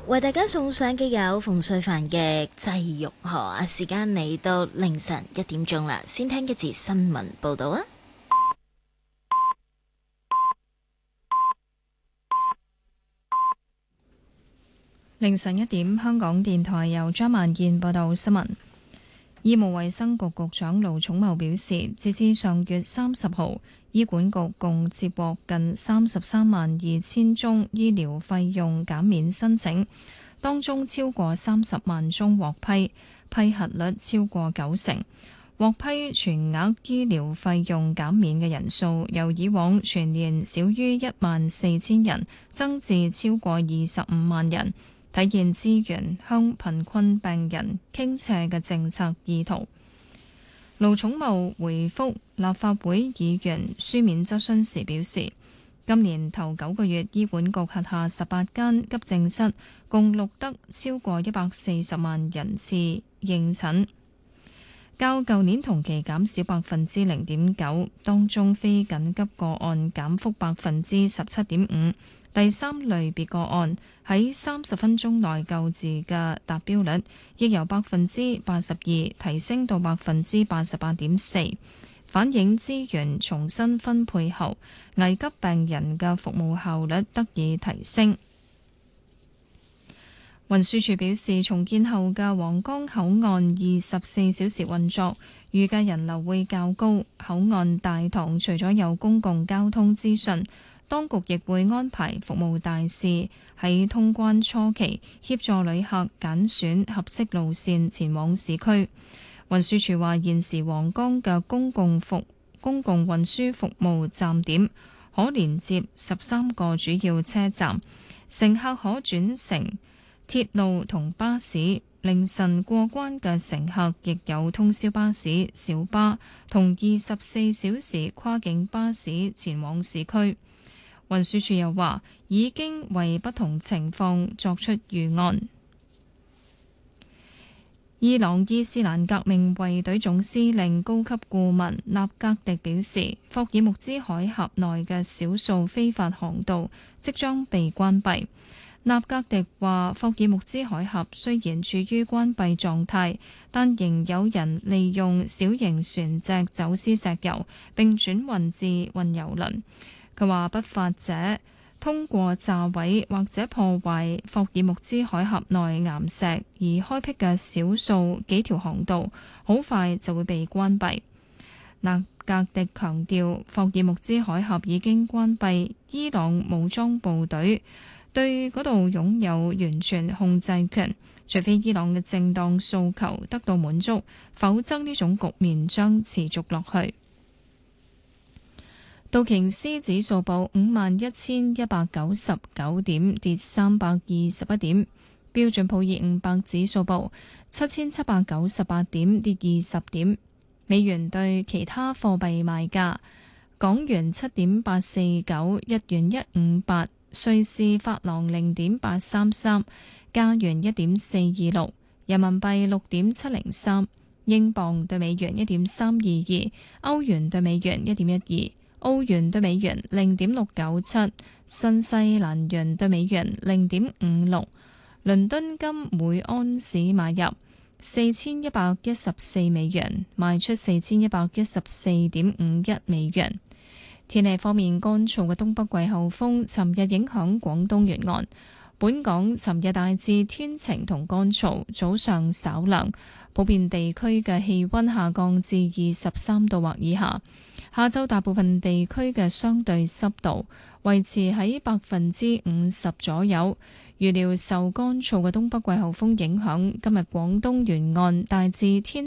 為大家送上嘅有馮瑞凡嘅濟玉河啊，時間嚟到凌晨1點啦，先聽一節新聞報道啊。 凌晨1點，香港電台由張萬燕報道新聞。醫務衛生局局長盧寵茂表示，截至上月30號，醫管局共接獲近33萬2千宗醫療費用減免申請，當中超過30萬宗獲批，批核率超過90%。獲批全額醫療費用減免嘅人數由以往全年少於14000人，增至超過25萬人，體現資源向貧困病人傾斜嘅政策意圖。盧寵茂回覆立法會議員書面質詢時表示，今年頭9個月，醫管局轄下18間急症室共錄得超過140萬人次應診，較舊年同期減少0.9%，當中非緊急個案減幅17.5%。第三類別個案喺30分鐘內救治嘅達標率，亦由82%提升到88.4%，反映資源重新分配後，危急病人嘅服務效率得以提升。運輸署表示，重建後嘅皇崗口岸24小時運作，預計人流會較高。口岸大堂除咗有公共交通資訊，當局亦會安排服務大使喺通關初期協助旅客揀選合適路線前往市區。運輸署話，現時皇崗嘅公共運輸服務站點可連接13個主要車站，乘客可轉乘鐵路同巴士。凌晨過關嘅乘客亦有通宵巴士、小巴同24小時跨境巴士前往市區。運輸署又話，已經為不同情況作出預案。伊朗伊斯蘭革命衛隊總司令高級顧問納格迪表示，霍爾木茲海峽內嘅少數非法航道即將被關閉。納格迪話，霍爾木茲海峽雖然處於關閉狀態，但仍有人利用小型船隻走私石油並轉運至運油輪。佢話，不法者通過炸毀或者破壞霍爾木茲海峽內岩石而開闢嘅少數幾條航道，好快就會被關閉。納格迪強調，霍爾木茲海峽已經關閉，伊朗武裝部隊對嗰度擁有完全控制權，除非伊朗嘅正當訴求得到滿足，否則呢種局面將持續落去。道瓊斯指數報51,199點，跌321點；標準普爾500指數報7,798點，跌20點。美元對其他貨幣賣價：港元7.849，日元158，瑞士法郎0.833，加元1.426，人民幣6.703，英鎊對美元1.322，歐元對美元1.12。澳元對美元0.697，新西蘭元對美元0.56，倫敦金每安士買入4114美元，賣出4114.51美元。天氣方面，乾燥嘅東北季候風尋日影響廣東沿岸。本港尋日大致天晴同乾燥，早上稍涼，普遍地區嘅氣溫下降至23度或以下。下晝大部分地區嘅相對濕度維持喺50%左右。預料受乾燥嘅東北季候風影響，今日廣東沿岸大致天